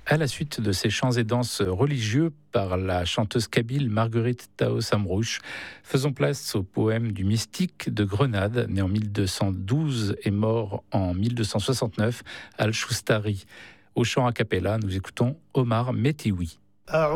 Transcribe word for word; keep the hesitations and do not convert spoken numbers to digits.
À la suite de ces chants et danses religieux par la chanteuse kabyle Marguerite Taos Amrouche, faisons place au poème du mystique de Grenade, né en mille deux cent douze et mort en mille deux cent soixante-neuf, Al-Shoustari. Au chant a cappella, nous écoutons Omar Métioui.